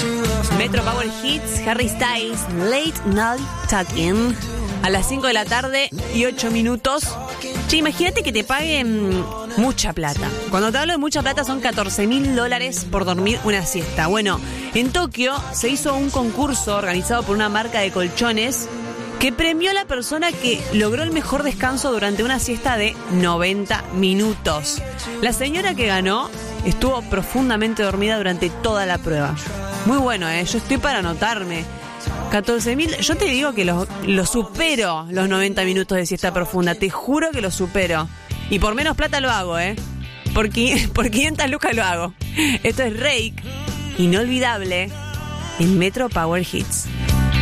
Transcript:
Metro Power Hits, Harry Styles, Late Night Talking. A las 5 de la tarde y 8 minutos. Che, imagínate que te paguen mucha plata. Cuando te hablo de mucha plata son $14,000 por dormir una siesta. Bueno, en Tokio se hizo un concurso organizado por una marca de colchones que premió a la persona que logró el mejor descanso durante una siesta de 90 minutos. La señora que ganó estuvo profundamente dormida durante toda la prueba. Muy bueno, yo estoy para anotarme. 14,000, yo te digo que lo supero, los 90 minutos de siesta profunda. Te juro que lo supero. Y por menos plata lo hago, por 500 lucas lo hago. Esto es Rake, inolvidable, en Metro Power Hits.